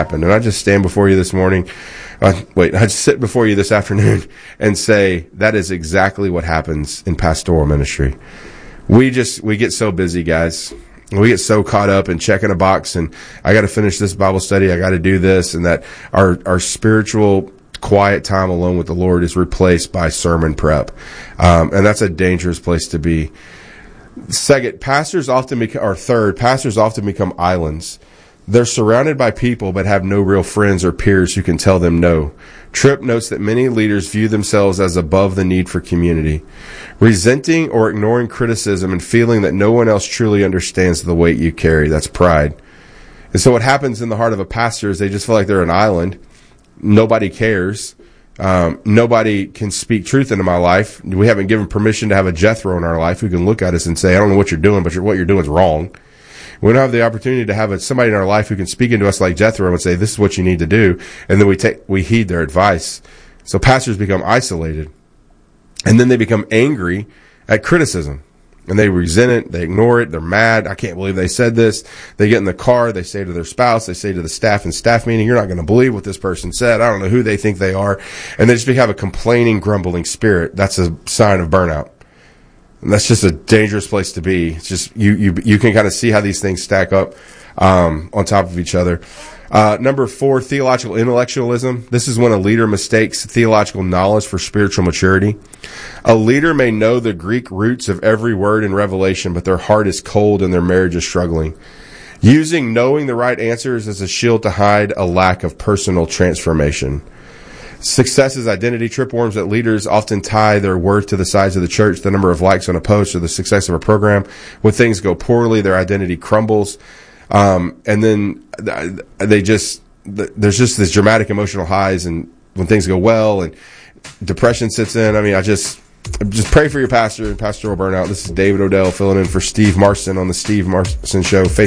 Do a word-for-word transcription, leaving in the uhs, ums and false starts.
happened. And I just stand before you this morning, uh, wait, I just sit before you this afternoon and say that is exactly what happens in pastoral ministry. We just, we get so busy, guys. We get so caught up in checking a box and I got to finish this Bible study. I got to do this, and that our, our spiritual quiet time alone with the Lord is replaced by sermon prep. Um, and that's a dangerous place to be. Second, pastors often become, or third, pastors often become islands. They're surrounded by people but have no real friends or peers who can tell them no. Tripp notes that many leaders view themselves as above the need for community, resenting or ignoring criticism and feeling that no one else truly understands the weight you carry. That's pride. And so what happens in the heart of a pastor is they just feel like they're an island. Nobody cares. Um, nobody can speak truth into my life. We haven't given permission to have a Jethro in our life who can look at us and say, I don't know what you're doing, but you're, what you're doing is wrong. We don't have the opportunity to have a, somebody in our life who can speak into us like Jethro and say, this is what you need to do. And then we take, we heed their advice. So pastors become isolated, and then they become angry at criticism, and they resent it. They ignore it. They're mad. I can't believe they said this. They get in the car. They say to their spouse, they say to the staff in staff meeting, you're not going to believe what this person said. I don't know who they think they are. And they just have a complaining, grumbling spirit. That's a sign of burnout. And that's just a dangerous place to be. It's just, you, you, you can kind of see how these things stack up, um, on top of each other. Uh, number four, theological intellectualism. This is when a leader mistakes theological knowledge for spiritual maturity. A leader may know the Greek roots of every word in Revelation, but their heart is cold and their marriage is struggling. Using knowing the right answers as a shield to hide a lack of personal transformation. Success is identity. Tripp warns that leaders often tie their worth to the size of the church, the number of likes on a post, or the success of a program. When things go poorly, their identity crumbles. Um, and then they just, there's just this dramatic emotional highs, and when things go well and depression sits in. I mean, I just, just pray for your pastor and pastoral burnout. This is David Odell filling in for Steve Marston on the Steve Marston Show. Faith